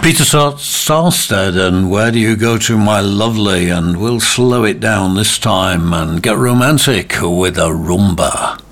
Peter Sarsted and Where Do You Go To My Lovely, and we'll slow it down this time and get romantic with a rumba.